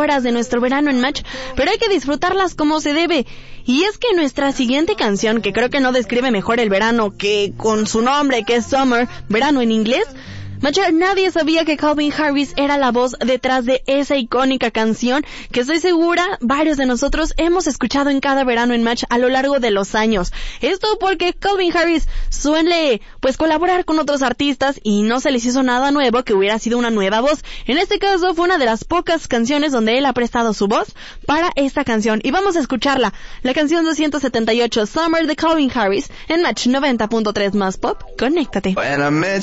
horas de nuestro verano en Match, pero hay que disfrutarlas como se debe. Y es que nuestra siguiente canción, que creo que no describe mejor el verano que con su nombre, que es Summer, verano en inglés, Matcher, nadie sabía que Calvin Harris era la voz detrás de esa icónica canción que estoy segura varios de nosotros hemos escuchado en cada verano en Match a lo largo de los años. Esto porque Calvin Harris suele colaborar con otros artistas y no se les hizo nada nuevo que hubiera sido una nueva voz. En este caso fue una de las pocas canciones donde él ha prestado su voz para esta canción y vamos a escucharla. La canción 278, Summer de Calvin Harris en Match 90.3 más pop. Conéctate. When I met